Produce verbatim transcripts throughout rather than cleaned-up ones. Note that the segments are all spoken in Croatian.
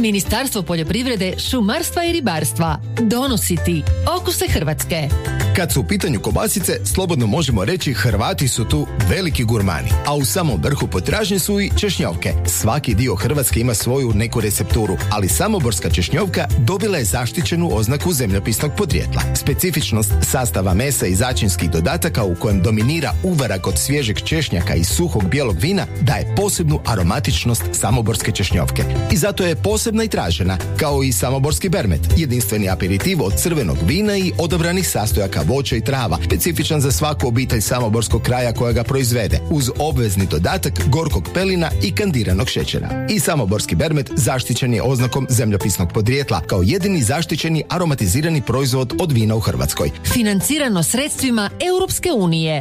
Ministarstvo poljoprivrede, šumarstva i ribarstva donosi ti okuse Hrvatske. Kad su u pitanju kobasice, slobodno možemo reći Hrvati su tu veliki gurmani, a u samom vrhu potražnje su i češnjovke. Svaki dio Hrvatske ima svoju neku recepturu, ali samoborska češnjovka dobila je zaštićenu oznaku zemljopisnog podrijetla. Specifičnost sastava mesa i začinskih dodataka u kojem dominira uvarak od svježeg češnjaka i suhog bijelog vina daje posebnu aromatičnost samoborske češnjovke. I zato je posebna i tražena, kao i samoborski bermet, jedinstveni aperitiv od crvenog vina i odabranih sastojaka voća i trava, specifičan za svaku obitelj samoborskog kraja koja ga proizvede, uz obvezni dodatak gorkog pelina i kandiranog šećera. I samoborski bermet zaštićen je oznakom zemljopisnog podrijetla kao jedini zaštićeni aromatizirani proizvod od vina u Hrvatskoj. Financirano sredstvima Europske unije.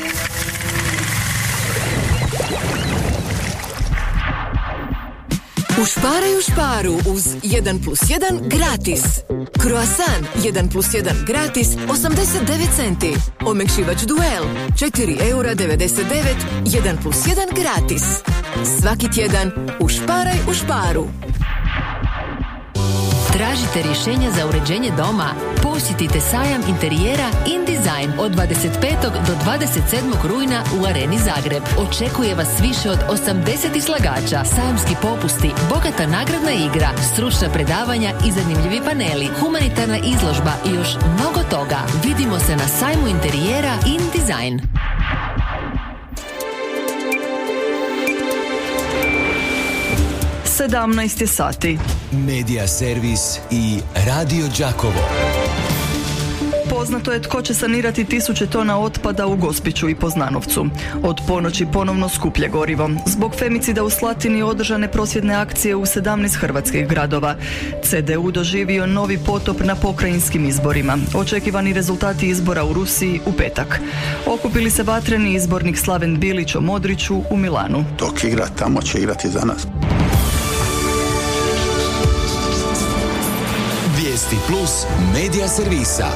Ušparaj u šparu uz jedan plus jedan gratis. Croissant jedan plus jedan gratis osamdeset devet centi. Omekšivač Duel četiri eura devedeset devet, jedan plus jedan gratis. Svaki tjedan ušparaj u šparu. Tražite rješenja za uređenje doma? Posjetite sajam interijera InDesign od dvadeset petog do dvadeset sedmog rujna u Areni Zagreb. Očekuje vas više od osamdeset izlagača, sajamski popusti, bogata nagradna igra, stručna predavanja i zanimljivi paneli, humanitarna izložba i još mnogo toga. Vidimo se na sajmu interijera InDesign. sedamnaest je sati. Medija servis i Radio Đakovo. Poznato je tko će sanirati tisuće tona otpada u Gospiću i Poznanovcu. Od ponoći ponovno skuplje gorivo. Zbog femicida u Slatini održane prosvjedne akcije u sedamnaest hrvatskih gradova. C D U doživio novi potop na pokrajinskim izborima. Očekivani rezultati izbora u Rusiji u petak. Okupili se vatreni izbornik Slaven Bilić o Modriću u Milanu. Dok igra tamo će igrati za nas. Vijesti plus medija servisa.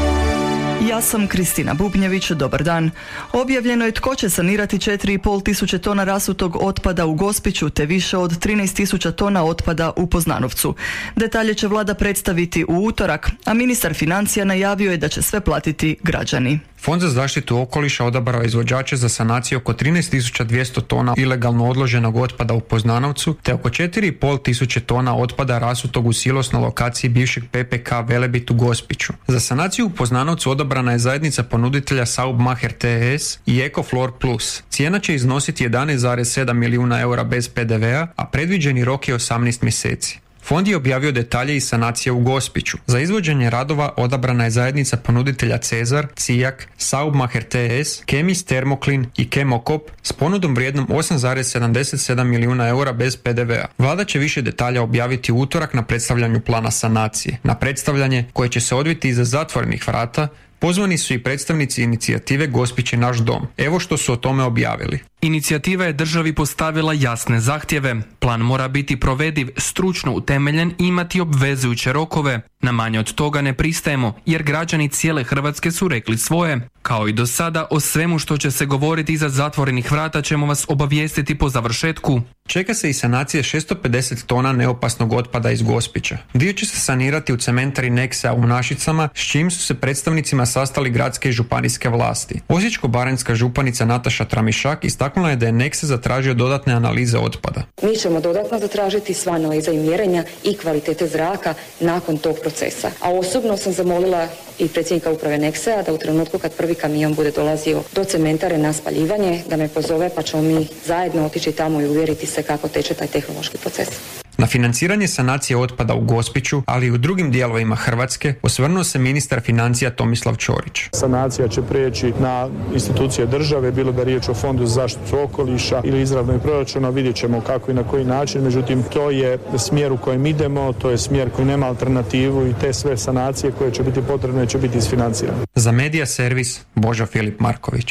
Ja sam Kristina Bubnjević, dobar dan. Objavljeno je tko će sanirati četiri i pol tisuće tona rasutog otpada u Gospiću te više od trinaest tisuća tona otpada u Poznanovcu. Detalje će vlada predstaviti u utorak, a ministar financija najavio je da će sve platiti građani. Fond za zaštitu okoliša odabrao izvođače za sanaciju oko trinaest tisuća dvjesto tona ilegalno odloženog otpada u Poznanovcu te oko četiri i pol tisuće tona otpada rasutog u silos na lokaciji bivšeg P P K Velebit u Gospiću. Za sanaciju u Poznanovcu odabrana je zajednica ponuditelja Saubmacher T S i Ecoflor Plus. Cijena će iznositi jedanaest zarez sedam milijuna eura bez P D V a, a predviđeni rok je osamnaest mjeseci. Fond je objavio detalje iz sanacije u Gospiću. Za izvođenje radova odabrana je zajednica ponuditelja Cezar, Cijak, Saubmacher T S, Kemis Termoklin i Kemokop s ponudom vrijednom osam zarez sedamdeset sedam milijuna eura bez P D V a. Vlada će više detalja objaviti u utorak na predstavljanju plana sanacije. Na predstavljanje, koje će se odviti iza zatvorenih vrata, pozvani su i predstavnici inicijative Gospić je naš dom. Evo što su o tome objavili. Inicijativa je državi postavila jasne zahtjeve. Plan mora biti provediv, stručno utemeljen i imati obvezujuće rokove. Na manje od toga ne pristajemo, jer građani cijele Hrvatske su rekli svoje. Kao i do sada, o svemu što će se govoriti iza zatvorenih vrata ćemo vas obavijestiti po završetku. Čeka se i sanacija šesto pedeset tona neopasnog otpada iz Gospića. Dio će se sanirati u cementari Nexa u Našicama, s čim su se predstavnicima sastali gradske i županijske vlasti. Osječko-baranjska županica Nataša Tramišak istaknula je da je Nexa zatražio dodatne analize otpada. Mi ćemo dodatno zatražiti sva analiza i mjerenja i kvalitete zraka nakon tog procesa. A osobno sam zamolila i predsjednika uprave Nexa da u trenutku kad prvi kamion bude dolazio do cementare na spaljivanje, da me pozove pa ćemo mi zajedno otići tamo i uvjeriti se kako teče taj tehnološki proces. Na financiranje sanacije otpada u Gospiću, ali i u drugim dijelovima Hrvatske, osvrnuo se ministar financija Tomislav Ćorić. Sanacija će prijeći na institucije države, bilo da je riječ o Fondu za zaštitu okoliša ili izravno i proračuna, vidjet ćemo kako i na koji način, međutim to je smjer u kojem idemo, to je smjer koji nema alternativu i te sve sanacije koje će biti potrebne će biti isfinancirane. Za Medija servis Božo Filip Marković.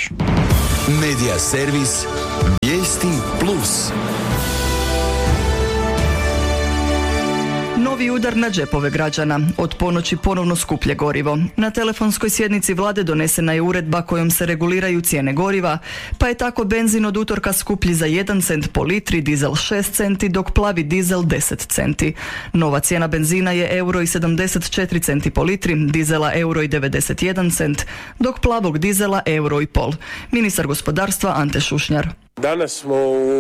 Medija servis Vijesti plus. Novi udar na džepove građana. Od ponoći ponovno skuplje gorivo. Na telefonskoj sjednici vlade donesena je uredba kojom se reguliraju cijene goriva, pa je tako benzin od utorka skuplji za jedan cent po litri, dizel šest centi, dok plavi dizel deset centi. Nova cijena benzina je euro i sedamdeset četiri centi po litri, dizela euro i devedeset jedan cent, dok plavog dizela euro i pol. Ministar gospodarstva Ante Šušnjar. Danas smo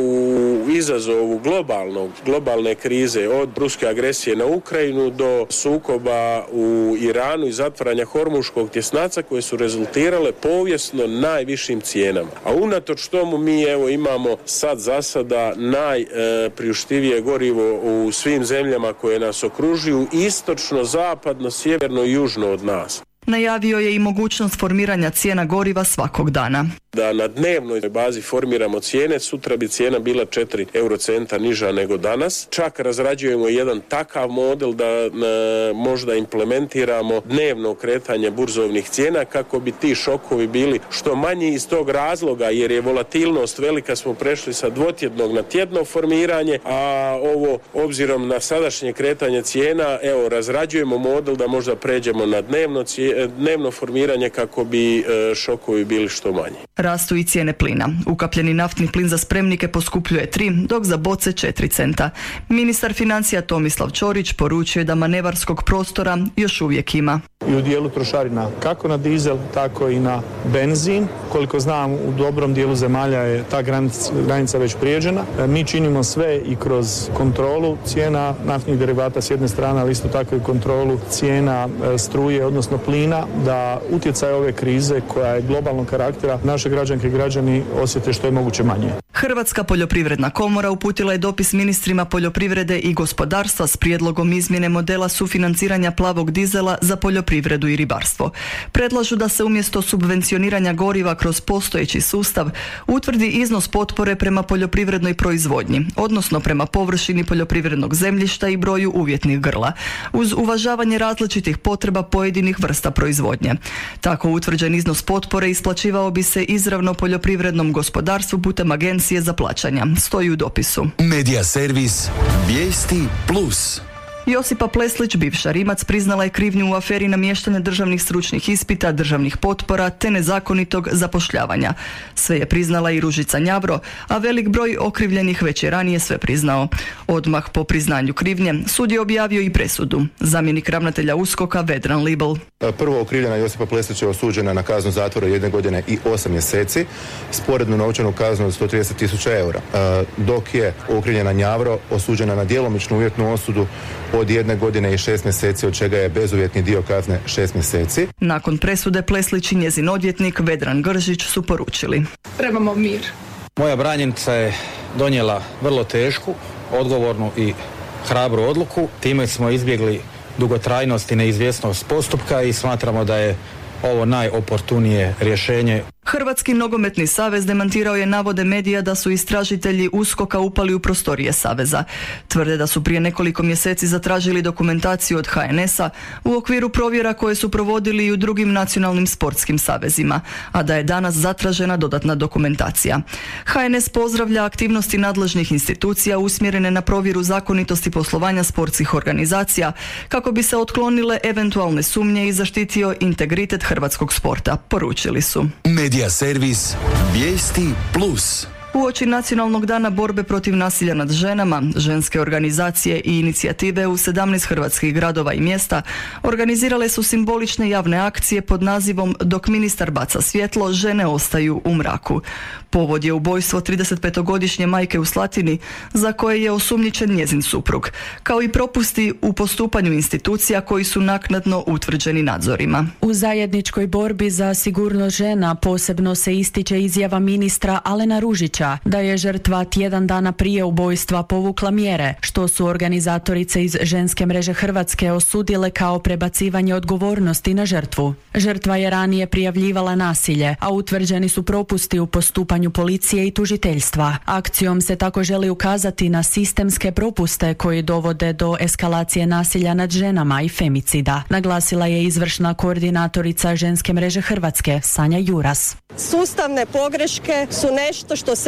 u izazovu globalnog, globalne krize, od ruske agresije na Ukrajinu do sukoba u Iranu i zatvaranja Hormuškog tjesnaca, koje su rezultirale povijesno najvišim cijenama. A unatoč tomu mi evo imamo sad za sada najpriuštivije gorivo u svim zemljama koje nas okružuju, istočno, zapadno, sjeverno i južno od nas. Najavio je i mogućnost formiranja cijena goriva svakog dana. Da na dnevnoj bazi formiramo cijene, sutra bi cijena bila četiri eurocenta niža nego danas. Čak razrađujemo jedan takav model da e, možda implementiramo dnevno kretanje burzovnih cijena kako bi ti šokovi bili što manji iz tog razloga, jer je volatilnost velika, smo prešli sa dvotjednog na tjedno formiranje, a ovo obzirom na sadašnje kretanje cijena, evo razrađujemo model da možda pređemo na dnevno, cije, dnevno formiranje kako bi e, šokovi bili što manji. Rastu i cijene plina. Ukapljeni naftni plin za spremnike poskupljuje tri, dok za boce četiri centa. Ministar financija Tomislav Ćorić poručio je da manevarskog prostora još uvijek ima. I u dijelu trošarina kako na dizel, tako i na benzin. Koliko znam, u dobrom dijelu zemalja je ta granica, granica već prijeđena. Mi činimo sve i kroz kontrolu cijena naftnih derivata s jedne strane, ali isto tako i kontrolu cijena struje, odnosno plina, da utjecaj ove krize koja je globalnog karaktera naše građanke i građani osjete što je moguće manje. Hrvatska poljoprivredna komora uputila je dopis ministrima poljoprivrede i gospodarstva s prijedlogom izmjene modela sufinanciranja plavog dizela za poljoprivredu i ribarstvo. Predlažu da se umjesto subvencioniranja goriva kroz postojeći sustav utvrdi iznos potpore prema poljoprivrednoj proizvodnji, odnosno prema površini poljoprivrednog zemljišta i broju uvjetnih grla, uz uvažavanje različitih potreba pojedinih vrsta proizvodnje. Tako utvrđen iznos potpore isplaćivao bi se izravno poljoprivrednom gospodarstvu putem agencije za plaćanja, stoji u dopisu. Media servis Vijesti plus. Josipa Pleslić, bivša Rimac, priznala je krivnju u aferi namještanja državnih stručnih ispita, državnih potpora te nezakonitog zapošljavanja. Sve je priznala i Ružica Njavro, a velik broj okrivljenih već je ranije sve priznao. Odmah po priznanju krivnje, sud je objavio i presudu. Zamjenik ravnatelja USKOK-a Vedran Libel. Prvo okrivljena Josipa Pleslić je osuđena na kaznu zatvora jedne godine i osam mjeseci, sporednu novčanu kaznu od sto trideset tisuća eura, dok je okrivljena Njavro osuđena na djelomičnu uvjetnu osudu od jedne godine i šest mjeseci, od čega je bezuvjetni dio kazne šest mjeseci. Nakon presude Pleslić i njezin odvjetnik Vedran Gržić su poručili: trebamo mir. Moja branjenica je donijela vrlo tešku, odgovornu i hrabru odluku. Time smo izbjegli dugotrajnost i neizvjesnost postupka i smatramo da je ovo najoportunije rješenje. Hrvatski nogometni savez demantirao je navode medija da su istražitelji USKOK-a upali u prostorije saveza. Tvrde da su prije nekoliko mjeseci zatražili dokumentaciju od ha en es-a u okviru provjera koje su provodili i u drugim nacionalnim sportskim savezima, a da je danas zatražena dodatna dokumentacija. ha en es pozdravlja aktivnosti nadležnih institucija usmjerene na provjeru zakonitosti poslovanja sportskih organizacija kako bi se otklonile eventualne sumnje i zaštitio integritet hrvatskog sporta, poručili su. Media servis Vijesti plus. Uoči Nacionalnog dana borbe protiv nasilja nad ženama, ženske organizacije i inicijative u sedamnaest hrvatskih gradova i mjesta organizirale su simbolične javne akcije pod nazivom Dok ministar baca svjetlo, žene ostaju u mraku. Povod je ubojstvo tridesetpetogodišnje majke u Slatini, za koje je osumnjičen njezin suprug, kao i propusti u postupanju institucija koji su naknadno utvrđeni nadzorima. U zajedničkoj borbi za sigurnost žena posebno se ističe izjava ministra Alena Ružića da je žrtva tjedan dana prije ubojstva povukla mjere, što su organizatorice iz Ženske mreže Hrvatske osudile kao prebacivanje odgovornosti na žrtvu. Žrtva je ranije prijavljivala nasilje, a utvrđeni su propusti u postupanju policije i tužiteljstva. Akcijom se tako želi ukazati na sistemske propuste koji dovode do eskalacije nasilja nad ženama i femicida, naglasila je izvršna koordinatorica Ženske mreže Hrvatske Sanja Juras. Sustavne pogreške su nešto što se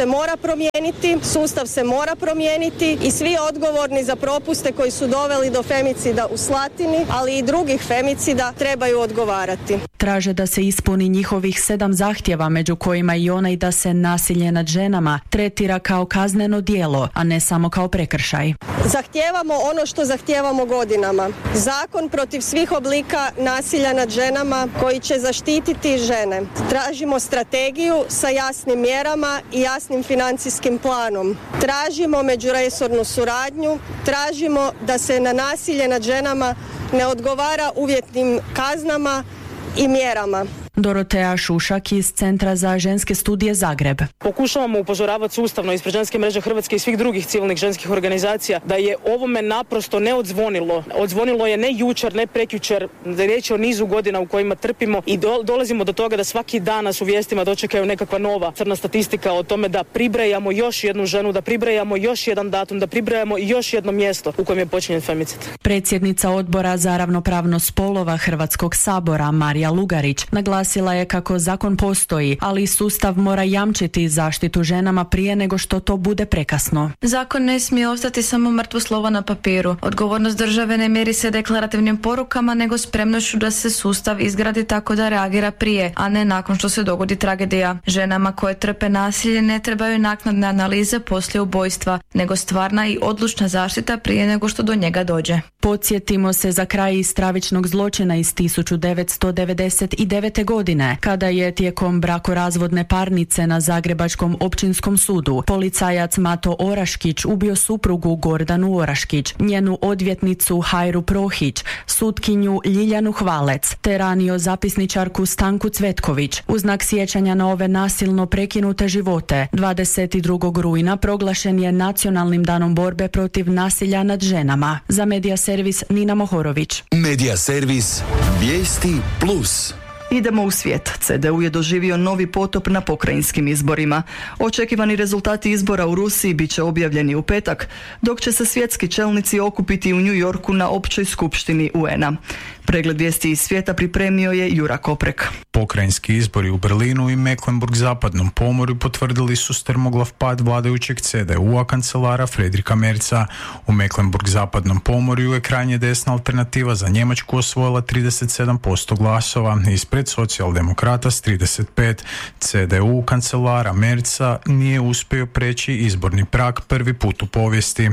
se mora promijeniti, sustav se mora promijeniti i svi odgovorni za propuste koji su doveli do femicida u Slatini, ali i drugih femicida trebaju odgovarati. Traže da se ispuni njihovih sedam zahtjeva, među kojima i onaj da se nasilje nad ženama tretira kao kazneno djelo, a ne samo kao prekršaj. Zahtijevamo ono što zahtijevamo godinama. Zakon protiv svih oblika nasilja nad ženama koji će zaštititi žene. Tražimo strategiju sa jasnim mjerama i jasnim financijskim planom. Tražimo međuresornu suradnju, tražimo da se na nasilje nad ženama ne odgovara uvjetnim kaznama i mjerama. Dorotea Šušak iz Centra za ženske studije Zagreb. Pokušavamo upozoravati sustavno ispred Ženske mreže Hrvatske i svih drugih civilnih ženskih organizacija da je ovome naprosto ne odzvonilo. Odzvonilo je ne jučer, ne prekjučer, da je riječ o nizu godina u kojima trpimo i do, dolazimo do toga da svaki dan nas u vijestima dočekaju nekakva nova crna statistika o tome da pribrajamo još jednu ženu, da pribrajamo još jedan datum, da pribrajamo još jedno mjesto u kojem je počinjen femicid. Predsjednica Odbora za ravnopravnost spolova Hrvatskog sabora Marija Lugarić naglasila je kako zakon postoji, ali sustav mora jamčiti zaštitu ženama prije nego što to bude prekasno. Zakon ne smije ostati samo mrtvo slovo na papiru. Odgovornost države ne mjeri se deklarativnim porukama, nego spremnošću da se sustav izgradi tako da reagira prije, a ne nakon što se dogodi tragedija. Ženama koje trpe nasilje ne trebaju naknadne analize poslije ubojstva, nego stvarna i odlučna zaštita prije nego što do njega dođe. Podsjetimo se za kraj stravičnog zločina iz tisuću devetsto devedeset devete. godine, kada je tijekom brakorazvodne parnice na Zagrebačkom općinskom sudu policajac Mato Oraškić ubio suprugu Gordanu Oraškić, njenu odvjetnicu Hajru Prohić, sutkinju Ljiljanu Hvalec, te ranio zapisničarku Stanku Cvetković. U znak sjećanja na ove nasilno prekinute živote, dvadeset drugog rujna proglašen je Nacionalnim danom borbe protiv nasilja nad ženama. Za Medija servis Nina Mohorović. Medija servis Vijesti plus. Idemo u svijet. C D U je doživio novi potop na pokrajinskim izborima. Očekivani rezultati izbora u Rusiji bit će objavljeni u petak, dok će se svjetski čelnici okupiti u New Yorku na općoj skupštini U N-a. Pregled vijesti iz svijeta pripremio je Jura Koprek. Pokrajinski izbori u Berlinu i Mecklenburg-zapadnom pomorju potvrdili su strmoglav pad vladajućeg C D U-a kancelara Friedricha Merza. U Mecklenburg-zapadnom pomorju je krajnje desna alternativa za Njemačku osvojila trideset sedam posto glasova, ispred socijaldemokrata s trideset pet. C D U kancelara Merza nije uspio preći izborni prag prvi put u povijesti.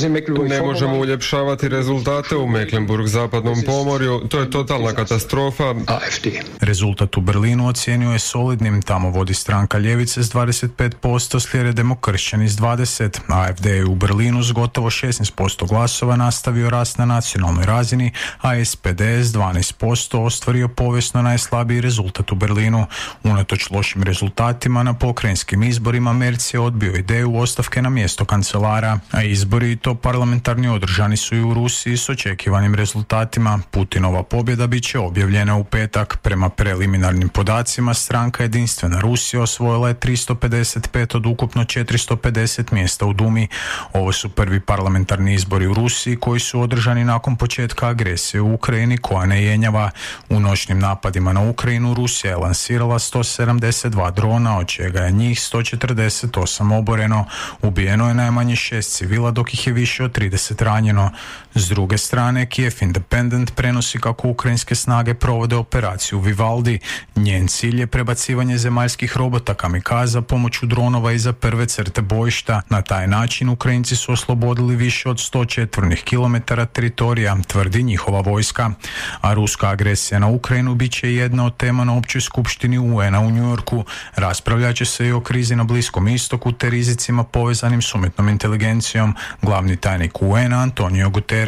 Ne možemo uljepšavati rezultate u Mecklenburg-zapadnom pomorju. To je totalna katastrofa. Rezultat u Berlinu ocijenio je solidnim, tamo vodi stranka ljevice s dvadeset pet posto, slijede demokršćani s dvadeset. A F D je u Berlinu s gotovo šesnaest posto glasova nastavio rast na nacionalnoj razini, a S P D s dvanaest posto ostvario povijesno najslabiji rezultat u Berlinu. Unatoč lošim rezultatima na pokrajinskim izborima Merz je odbio ideju ostavke na mjesto kancelara, a izbori i to parlamentarni održani su i u Rusiji s očekivanim rezultatima. Putinova pobjeda bit će objavljena u petak. Prema preliminarnim podacima stranka Jedinstvena Rusija osvojila je tristo pedeset pet od ukupno četiristo pedeset mjesta u Dumi. Ovo su prvi parlamentarni izbori u Rusiji koji su održani nakon početka agresije u Ukrajini koja ne jenjava. U noćnim napadima na Ukrajinu Rusija je lansirala sto sedamdeset dva drona, od čega je njih sto četrdeset osam oboreno. Ubijeno je najmanje šest civila, dok ih je više od trideset ranjeno. S druge strane, Kiev Independent prenosi kako ukrajinske snage provode operaciju Vivaldi. Njen cilj je prebacivanje zemaljskih robota kamikaza pomoću dronova iza prve crte bojišta. Na taj način Ukrajinci su oslobodili više od sto četvornih kilometara teritorija, tvrdi njihova vojska. A ruska agresija na Ukrajinu bit će jedna od tema na općoj skupštini U N-a u New Yorku. Raspravljat će se i o krizi na Bliskom istoku te rizicima povezanim s umjetnom inteligencijom. Glavni tajnik U N-a Antonio Guterres.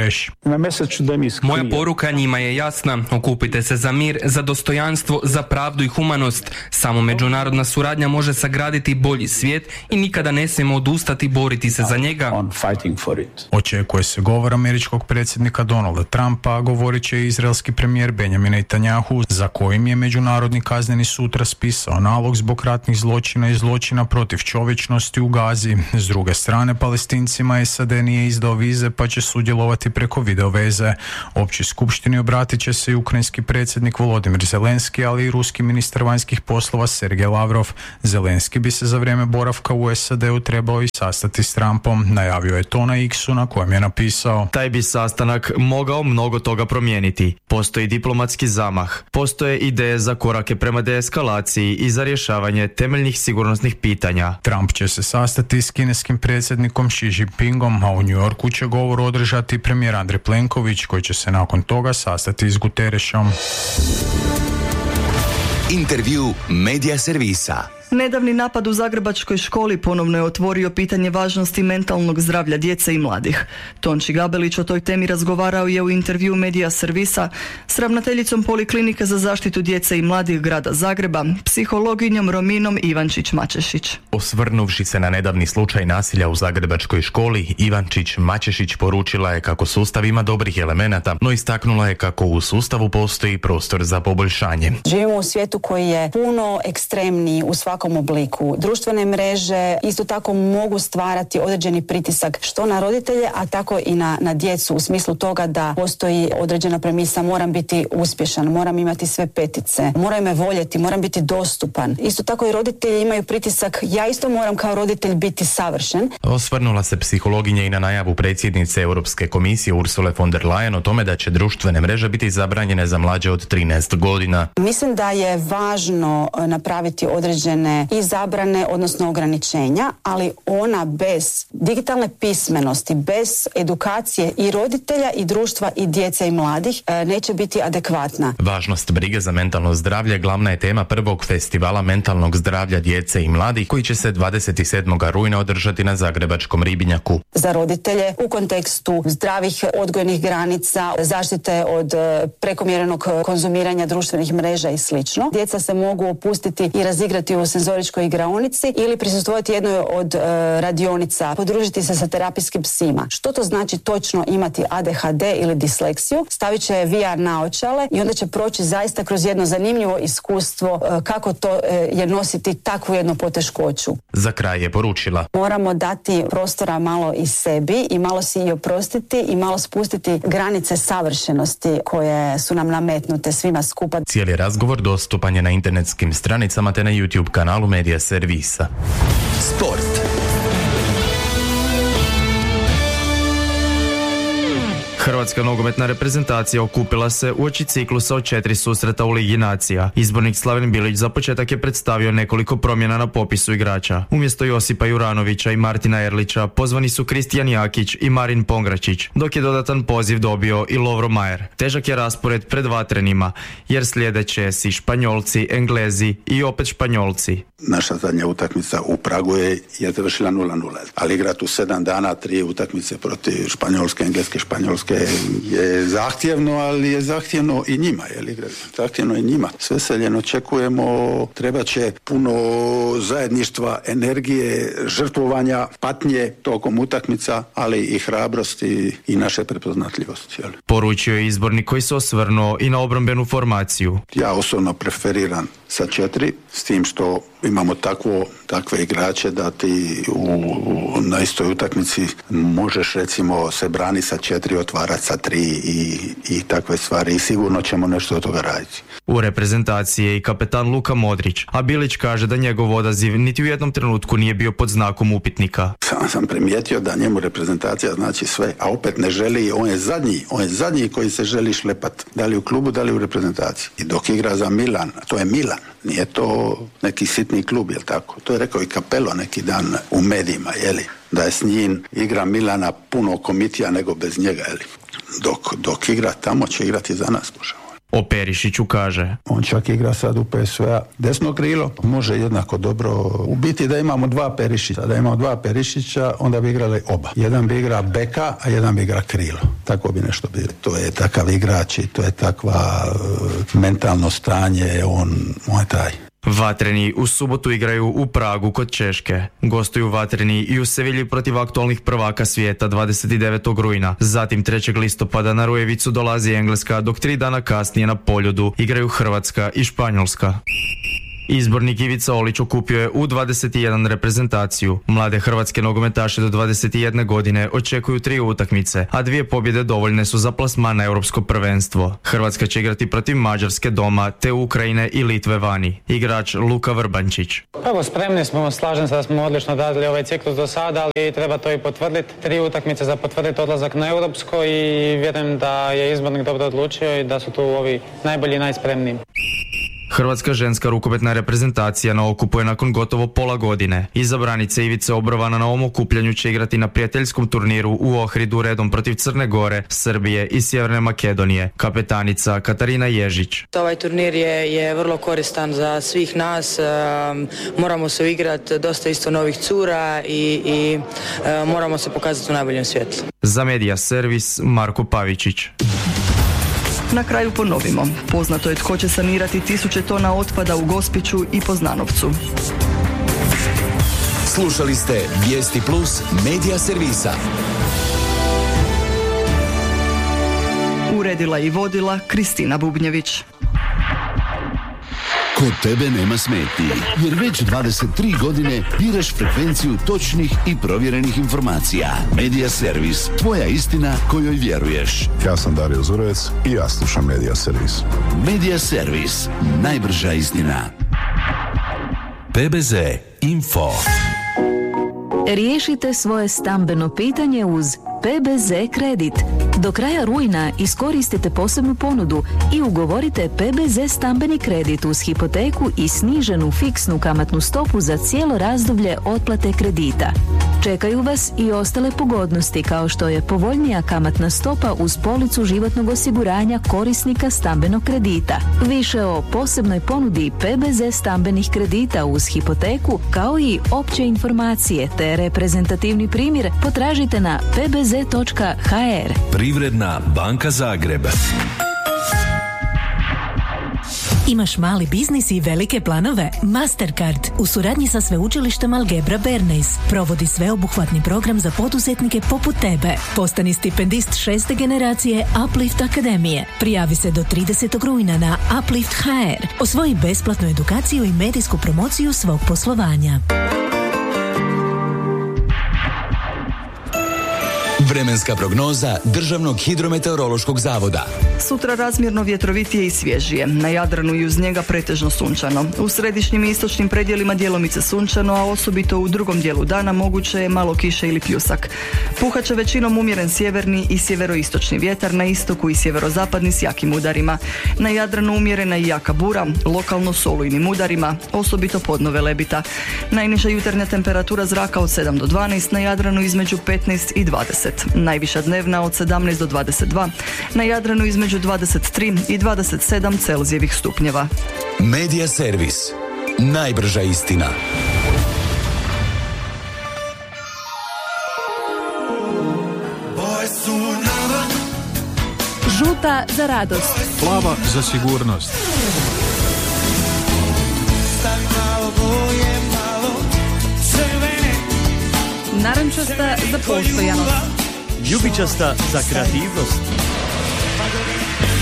Moja poruka njima je jasna. Okupite se za mir, za dostojanstvo, za pravdu i humanost. Samo međunarodna suradnja može sagraditi bolji svijet i nikada ne smijemo odustati boriti se za njega. Očekuje se govor američkog predsjednika Donalda Trumpa, a govorit će i izraelski premijer Benjamin Netanyahu, za koji kojim je Međunarodni kazneni sud raspisao nalog zbog ratnih zločina i zločina protiv čovječnosti u Gazi. S druge strane, Palestincima S A D nije izdao vize pa će sudjelovati preko video veze. Općoj skupštini obratit će se i ukrajinski predsjednik Volodimir Zelenski, ali i ruski ministar vanjskih poslova Sergej Lavrov. Zelenski bi se za vrijeme boravka u S A D-u trebao i sastati s Trumpom. Najavio je to na X-u na kojem je napisao: taj bi sastanak mogao mnogo toga promijeniti. Postoji diplomatski zamah, postoje ideje za korake prema deeskalaciji i za rješavanje temeljnih sigurnosnih pitanja. Trump će se sastati s kineskim predsjednikom Xi Jinpingom, a u New Yorku će govor održati premijer Andrej Plenković, koji će se nakon toga sastati s Guterešom. Intervju Medija servisa. Nedavni napad u zagrebačkoj školi ponovno je otvorio pitanje važnosti mentalnog zdravlja djece i mladih. Tonči Gabelić o toj temi razgovarao je u intervju Medija servisa s ravnateljicom Poliklinike za zaštitu djece i mladih grada Zagreba, psihologinjom Rominom Ivančić-Mačešić. Osvrnuvši se na nedavni slučaj nasilja u zagrebačkoj školi, Ivančić-Mačešić poručila je kako sustav ima dobrih elemenata, no istaknula je kako u sustavu postoji prostor za poboljšanje. Živimo u svijetu koji je puno ekstremniji u svakom obliku. Društvene mreže isto tako mogu stvarati određeni pritisak što na roditelje, a tako i na, na djecu u smislu toga da postoji određena premisa: moram biti uspješan, moram imati sve petice, moraju me voljeti, moram biti dostupan. Isto tako i roditelji imaju pritisak: ja isto moram kao roditelj biti savršen. Osvrnula se psihologinja i na najavu predsjednice Europske komisije Ursule von der Leyen o tome da će društvene mreže biti zabranjene za mlađe od trinaest godina. Mislim da je važno napraviti određene i zabrane, odnosno ograničenja, ali ona bez digitalne pismenosti, bez edukacije i roditelja i društva i djece i mladih neće biti adekvatna. Važnost brige za mentalno zdravlje glavna je tema prvog festivala mentalnog zdravlja djece i mladih koji će se dvadeset sedmog rujna održati na zagrebačkom Ribnjaku. Za roditelje u kontekstu zdravih odgojnih granica, zaštite od prekomjerenog konzumiranja društvenih mreža i slično. Djeca se mogu opustiti i razigrati u senzoričkoj igraonici ili prisustvovati jednoj od e, radionica, podružiti se sa terapijskim psima. Što to znači točno imati A D H D ili disleksiju? Stavit će V R naočale i onda će proći zaista kroz jedno zanimljivo iskustvo e, kako to e, je nositi takvu jednu poteškoću. Za kraj je poručila: moramo dati prostora malo i sebi i malo si i oprostiti i malo spustiti granice savršenosti koje su nam nametnute svima skupa. Cijeli razgovor dostupan je na internetskim stranicama te na YouTube kanalu Medija servisa. Sport. Hrvatska nogometna reprezentacija okupila se uoči ciklusa od četiri susreta u Ligi nacija. Izbornik Slaven Bilić za početak je predstavio nekoliko promjena na popisu igrača. Umjesto Josipa Juranovića i Martina Erlića pozvani su Kristijan Jakić i Marin Pongračić, dok je dodatan poziv dobio i Lovro Majer. Težak je raspored pred vatrenima, jer slijede Česi, Španjolci, Englezi i opet Španjolci. Naša zadnja utakmica u Pragu je, je završila nula nula, ali igrati u sedam dana tri utakmice protiv Španjolske, Engleske, Španjolske je zahtjevno, ali je zahtjevno i njima, je li zahtjevno i njima. S veseljem očekujemo, treba će puno zajedništva, energije, žrtvovanja, patnje tokom utakmica, ali i hrabrosti i naše prepoznatljivosti. Je li? Poručio je izbornik koji se osvrnuo i na obrambenu formaciju. Ja osobno preferiram sa četiri, s tim što imamo takvo, takve igrače da ti u, na istoj utakmici možeš recimo se brani sa četiri, otvarati sa tri i, i takve stvari i sigurno ćemo nešto od toga raditi. U reprezentaciji je i kapetan Luka Modrić, a Bilić kaže da njegov odaziv niti u jednom trenutku nije bio pod znakom upitnika. Sam sam primijetio da njemu reprezentacija znači sve, a opet ne želi, on je zadnji, on je zadnji koji se želi šlepat, da li u klubu, da li u reprezentaciji. I dok igra za Milan, to je Milan, nije to neki sitni klub, jel tako? To je rekao i Capello neki dan u medijima, jeli? Da je s njim igra Milana puno komitija nego bez njega, jeli? Dok, dok igra tamo će igrati za nas, možemo. O Perišiću kaže: on čak igra sad u P S V-a desno krilo, može jednako dobro. U biti da imamo dva Perišića, da imamo dva Perišića, onda bi igrali oba. Jedan bi igra beka, a jedan bi igra krilo. Tako bi nešto bilo. To je takav igrač i to je takva uh, mentalno stanje, on, on je taj. Vatreni u subotu igraju u Pragu kod Češke. Gostuju Vatreni i u Sevilji protiv aktualnih prvaka svijeta dvadeset devetog rujna. Zatim trećeg listopada na Rujevicu dolazi Engleska, dok tri dana kasnije na Poljudu igraju Hrvatska i Španjolska. Izbornik Ivica Olić okupio je u dvadeset jedan reprezentaciju. Mlade hrvatske nogometaše do dvadeset jedne godine očekuju tri utakmice, a dvije pobjede dovoljne su za plasman na europsko prvenstvo. Hrvatska će igrati protiv Mađarske doma, te Ukrajine i Litve vani. Igrač Luka Vrbančić. Evo, spremni smo, slažem se da smo odlično radili ovaj ciklus do sada, ali treba to i potvrditi. Tri utakmice za potvrditi odlazak na europsko i vjerujem da je izbornik dobro odlučio i da su tu ovi najbolji i najspremniji. Hrvatska ženska rukometna reprezentacija na okupu je nakon gotovo pola godine. Iza branice Ivice Obrovana na ovom okupljanju će igrati na prijateljskom turniru u Ohridu redom protiv Crne Gore, Srbije i Sjeverne Makedonije. Kapetanica Katarina Ježić. Ovaj turnir je, je vrlo koristan za svih nas. Um, moramo se uigrati dosta isto novih cura i, i um, moramo se pokazati u najboljem svjetlu. Za Medija servis Marko Pavičić. Na kraju ponovimo. Poznato je tko će sanirati tisuće tona otpada u Gospiću i Poznanovcu. Slušali ste Vijesti Plus Medija servisa. Uredila i vodila Kristina Bubnjević. Kod tebe nema smetnji, jer već dvadeset tri godine biraš frekvenciju točnih i provjerenih informacija. Medija servis, tvoja istina kojoj vjeruješ. Ja sam Dario Zurovec i ja slušam Medija servis. Medija servis, najbrža istina. P B Z Info. Riješite svoje stambeno pitanje uz P B Z kredit. Do kraja rujna iskoristite posebnu ponudu i ugovorite P B Z stambeni kredit uz hipoteku i sniženu fiksnu kamatnu stopu za cijelo razdoblje otplate kredita. Čekaju vas i ostale pogodnosti kao što je povoljnija kamatna stopa uz policu životnog osiguranja korisnika stambenog kredita. Više o posebnoj ponudi P B Z stambenih kredita uz hipoteku kao i opće informacije te reprezentativni primjer potražite na p b z točka h r. Privredna banka Zagreb. Imaš mali biznis i velike planove? Mastercard u suradnji sa sveučilištem Algebra Bernays provodi sveobuhvatni program za poduzetnike poput tebe. Postani stipendist šeste generacije Uplift Akademije. Prijavi se do tridesetog rujna na Uplift točka h r. Osvoji besplatnu edukaciju i medijsku promociju svog poslovanja. Vremenska prognoza Državnog hidrometeorološkog zavoda. Sutra razmjerno vjetrovitije i svježije. Na Jadranu i uz njega pretežno sunčano. U središnjim i istočnim predjelima djelomice sunčano, a osobito u drugom dijelu dana moguće je malo kiše ili pljusak. Puhat će većinom umjeren sjeverni i sjeveroistočni vjetar, na istoku i sjeverozapadni s jakim udarima. Na Jadranu umjerena i jaka bura, lokalno s olujnim udarima, osobito podno Velebita. Najniža jutarnja temperatura zraka od sedam do dvanaest, na Jadranu između petnaest i dvadeset. Najviša dnevna od sedamnaest do dvadeset dva, na Jadranu između dvadeset tri i dvadeset sedam Celzijevih stupnjeva. Medija servis. Najbrža istina. Žuta za radost. Plava za sigurnost. Narančasta za postojanost. Ljubičasta za kreativnost.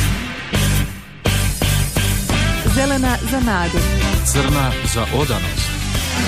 Zelena za nadu. Crna za odanost.